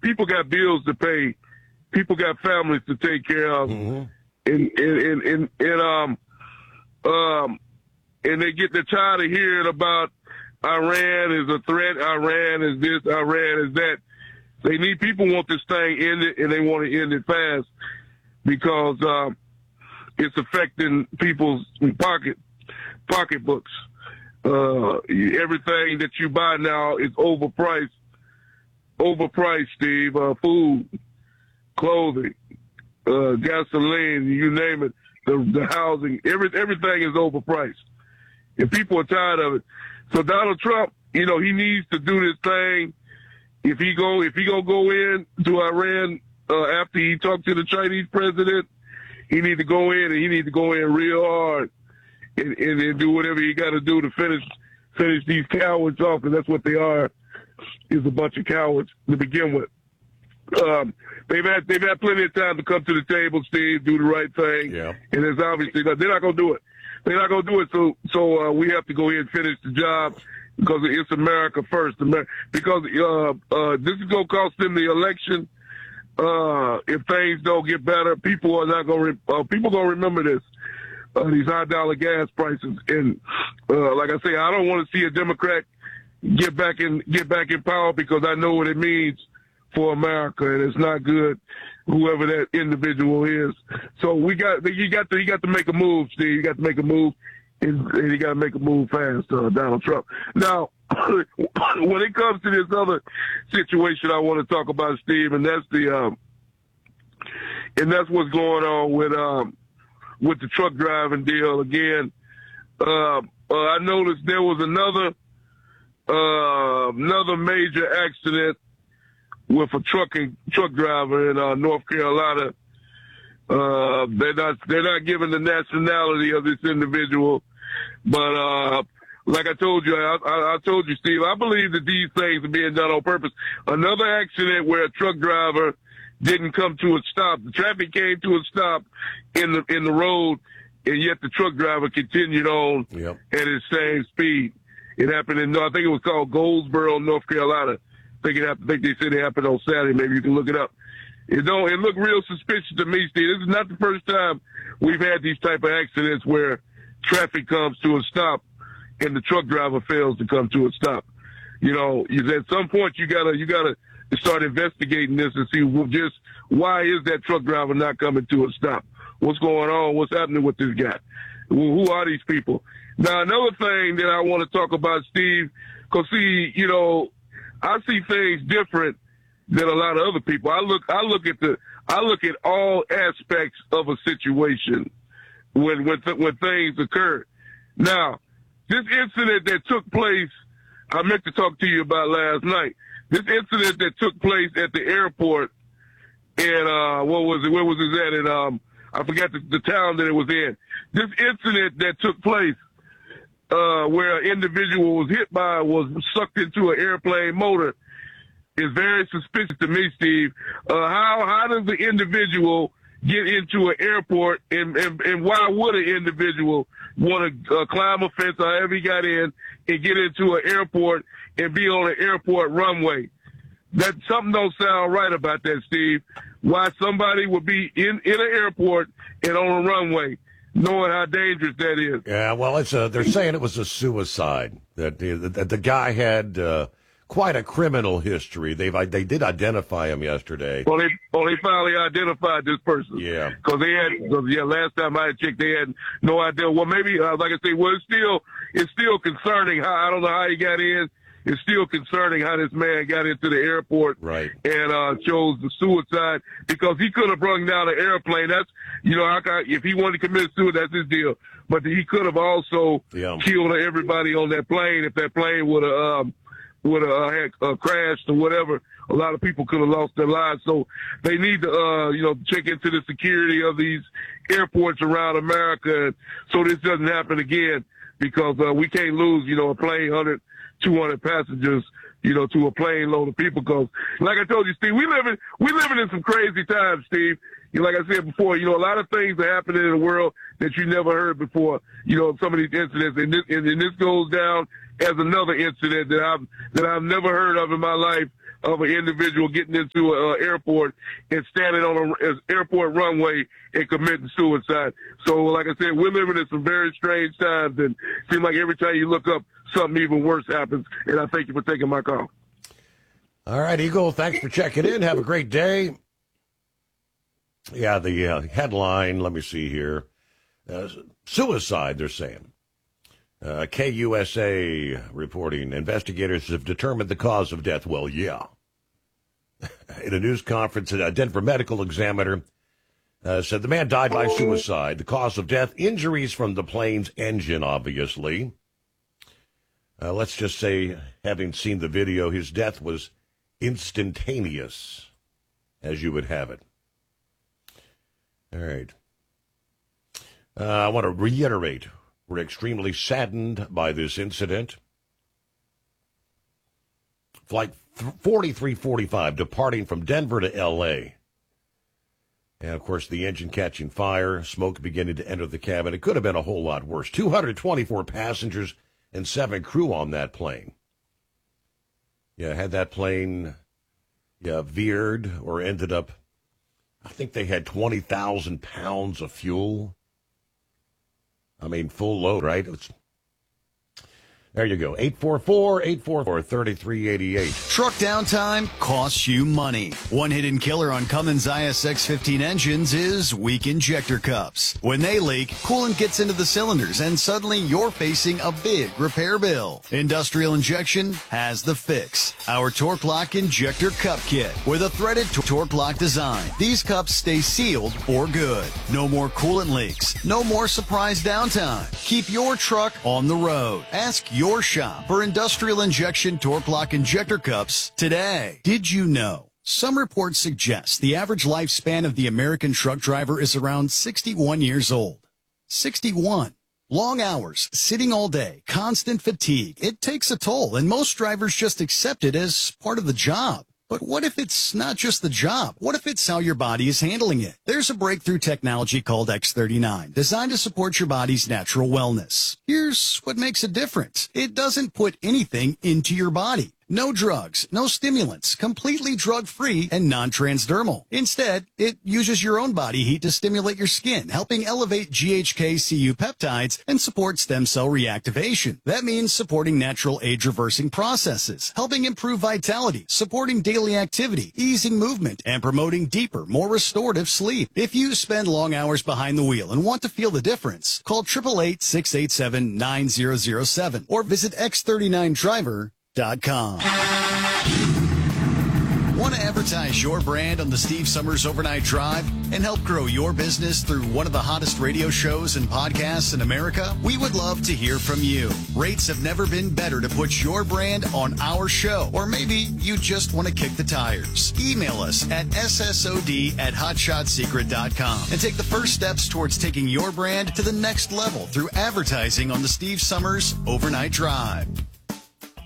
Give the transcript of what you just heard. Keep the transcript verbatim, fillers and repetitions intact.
people got bills to pay. People got families to take care of. Mm-hmm. And, and, and, and, and, um, um, and they get they're tired of hearing about Iran is a threat, Iran is this, Iran is that. They need people want this thing ended, and they want to end it fast because um, it's affecting people's pocket pocketbooks. Uh, everything that you buy now is overpriced. Overpriced, Steve. Uh, food, clothing, uh, gasoline, you name it. The, the housing, every, everything is overpriced. And people are tired of it. So Donald Trump, you know, he needs to do this thing. If he go, if he gonna go in to Iran uh, after he talked to the Chinese president, he need to go in and he need to go in real hard and, and, and do whatever he got to do to finish finish these cowards off, because that's what they are, is a bunch of cowards to begin with. Um, they've had they've had plenty of time to come to the table, Steve, do the right thing, yeah. And it's obviously not, they're not gonna do it. They're not gonna do it. So so uh, we have to go ahead and finish the job. Because it's America first. Because uh, uh, this is going to cost them the election. Uh, if things don't get better, people are not going to. Re- uh, people going to remember this. Uh, these high dollar gas prices, and uh, like I say, I don't want to see a Democrat get back in get back in power because I know what it means for America, and it's not good. Whoever that individual is. So we got you got to you got to make a move, Steve. You got to make a move. And he got to make a move fast, uh, Donald Trump. Now, when it comes to this other situation I want to talk about, Steve, and that's the, um, and that's what's going on with, um, with the truck driving deal again. Uh, uh, I noticed there was another, uh, another major accident with a trucking truck driver in uh, North Carolina. Uh, they're not they're not giving the nationality of this individual. But, uh, like I told you, I, I, I told you, Steve, I believe that these things are being done on purpose. Another accident where a truck driver didn't come to a stop. The traffic came to a stop in the, in the road, and yet the truck driver continued on yep. at his same speed. It happened in, I think it was called Goldsboro, North Carolina. I think it happened, I think they said it happened on Saturday. Maybe you can look it up. It don't, it looked real suspicious to me, Steve. This is not the first time we've had these type of accidents where traffic comes to a stop and the truck driver fails to come to a stop. You know, at some point you gotta you gotta start investigating this and see just why is that truck driver not coming to a stop? What's going on? What's happening with this guy? Who are these people? Now, another thing that I want to talk about, Steve, because see, you know, I see things different than a lot of other people. I look I look at the I look at all aspects of a situation when when when things occur. Now, this incident that took place, I meant to talk to you about last night. This incident that took place at the airport, and uh, what was it? Where was it at? And um, I forgot the, the town that it was in. This incident that took place, uh, where an individual was hit by, was sucked into an airplane motor, is very suspicious to me, Steve. Uh, how how does the individual get into an airport, and, and, and why would an individual want to uh, climb a fence, or however he got in, and get into an airport and be on an airport runway? That something don't sound right about that, Steve. Why somebody would be in, in an airport and on a runway, knowing how dangerous that is. Yeah, well, it's a, they're saying it was a suicide, that the, that the guy had uh, quite a criminal history. They've they did identify him yesterday. Well, they well they finally identified this person. Yeah, because they had cause, yeah. Last time I checked, they had no idea. Well, maybe uh, like I say, well, it's still it's still concerning. How I don't know how he got in. It's still concerning how this man got into the airport, right, and uh, chose the suicide, because he could have brought down an airplane. That's you know, I got, if he wanted to commit suicide, that's his deal. But he could have also yeah. killed everybody on that plane if that plane would have. Um, would have uh, had uh, crashed or whatever. A lot of people could have lost their lives. So they need to, uh, you know, check into the security of these airports around America so this doesn't happen again, because uh, we can't lose, you know, a plane, one hundred, two hundred passengers, you know, to a plane load of people. Because, like I told you, Steve, we living we living in some crazy times, Steve. You know, like I said before, you know, a lot of things are happening in the world that you never heard before. You know, some of these incidents, and this, and, and this goes down as another incident that I've that I've never heard of in my life of an individual getting into an uh, airport and standing on an airport runway and committing suicide. So, like I said, we're living in some very strange times, and it seems like every time you look up, something even worse happens. And I thank you for taking my call. All right, Eagle, thanks for checking in. Have a great day. Yeah, the uh, headline, let me see here. Uh, suicide, they're saying. Uh, K U S A reporting, investigators have determined the cause of death. Well, yeah. In a news conference, a Denver medical examiner uh, said the man died by suicide. The cause of death, injuries from the plane's engine, obviously. Uh, let's just say, having seen the video, his death was instantaneous, as you would have it. All right. Uh, I want to reiterate, we're extremely saddened by this incident. Flight forty-three forty-five departing from Denver to L A. And, of course, the engine catching fire, smoke beginning to enter the cabin. It could have been a whole lot worse. two hundred twenty-four passengers and seven crew on that plane. Yeah, had that plane yeah, veered or ended up, I think they had twenty thousand pounds of fuel. I mean, full load, right? It's, there you go. eight four four, eight four four, three three eight eight. Truck downtime costs you money. One hidden killer on Cummins I S X fifteen engines is weak injector cups. When they leak, coolant gets into the cylinders and suddenly you're facing a big repair bill. Industrial Injection has the fix. Our Torque Lock Injector Cup Kit with a threaded t- Torque Lock design. These cups stay sealed for good. No more coolant leaks. No more surprise downtime. Keep your truck on the road. Ask your Your shop for Industrial Injection Torque Lock Injector Cups today. Did you know? Some reports suggest the average lifespan of the American truck driver is around sixty-one years old. sixty-one. Long hours, sitting all day, constant fatigue. It takes a toll, and most drivers just accept it as part of the job. But what if it's not just the job? What if it's how your body is handling it? There's a breakthrough technology called X thirty-nine, designed to support your body's natural wellness. Here's what makes it different. It doesn't put anything into your body. No drugs, no stimulants, completely drug-free and non-transdermal. Instead, it uses your own body heat to stimulate your skin, helping elevate G H K C U peptides and support stem cell reactivation. That means supporting natural age-reversing processes, helping improve vitality, supporting daily activity, easing movement, and promoting deeper, more restorative sleep. If you spend long hours behind the wheel and want to feel the difference, call eight eight eight, six eight seven, nine zero zero seven or visit x thirty-nine driver dot com. Want to advertise your brand on the Steve Summers Overnight Drive and help grow your business through one of the hottest radio shows and podcasts in America? We would love to hear from you. Rates have never been better to put your brand on our show. Or maybe you just want to kick the tires. Email us at S S O D at hotshot secret dot com and take the first steps towards taking your brand to the next level through advertising on the Steve Summers Overnight Drive.